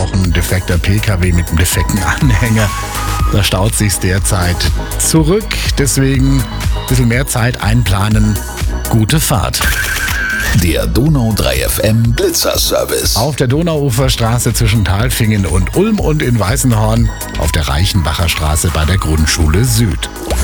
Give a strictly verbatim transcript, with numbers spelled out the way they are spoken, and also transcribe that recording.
auch ein defekter P K W mit einem defekten Anhänger. Da staut sich's derzeit zurück. Deswegen ein bisschen mehr Zeit einplanen. Gute Fahrt. Der Donau drei F M Blitzerservice. Auf der Donauuferstraße zwischen Talfingen und Ulm und in Weißenhorn auf der Reichenbacher Straße bei der Grundschule Süd.